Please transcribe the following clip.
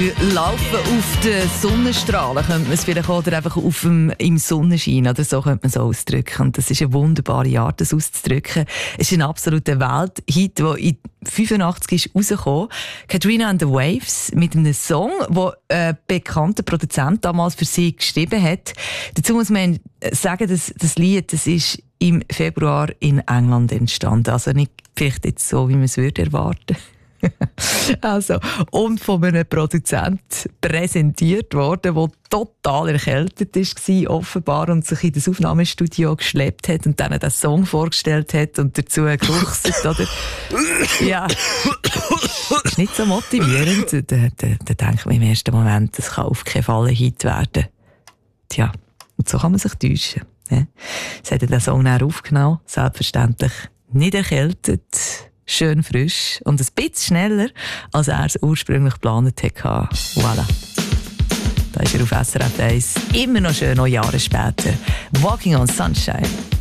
Laufen auf den Sonnenstrahlen könnte man es vielleicht, oder einfach im Sonnenschein, oder so könnte man es ausdrücken. Und das ist eine wunderbare Art, das auszudrücken. Es ist ein absoluter Welthit, der in 85 ist rausgekommen. Katrina and the Waves mit einem Song, den ein bekannter Produzent damals für sie geschrieben hat. Dazu muss man sagen, dass das Lied, das ist im Februar in England entstanden. Also nicht vielleicht jetzt so, wie man es würde erwarten. Also, und von einem Produzent präsentiert worden, der total erkältet war, offenbar, und sich in das Aufnahmestudio geschleppt hat und dann den Song vorgestellt hat und dazu geruchset, oder? Ja, ist nicht so motivierend. Da denkt man im ersten Moment, das kann auf keinen Fall ein Hit werden. Tja, und so kann man sich täuschen. Ja. Sie hat den Song dann aufgenommen, selbstverständlich nicht erkältet, schön frisch und ein bisschen schneller, als er es ursprünglich geplant hatte. Voilà. Da ist er auf SRF 1 immer noch schön, noch Jahre später. Walking on Sunshine.